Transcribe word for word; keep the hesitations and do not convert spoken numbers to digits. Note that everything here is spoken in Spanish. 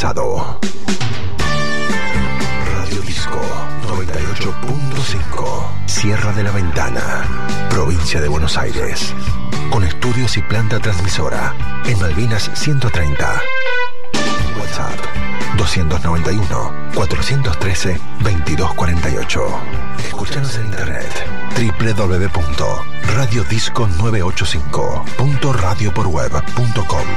pasado. Radio Disco noventa y ocho punto cinco, Sierra de la Ventana, provincia de Buenos Aires, con estudios y planta transmisora en Malvinas ciento treinta. WhatsApp doscientos noventa y uno, cuatrocientos trece, veintidós cuarenta y ocho. Escuchanos en internet doble u doble u doble u punto radio disco novecientos ochenta y cinco punto radio por web punto com.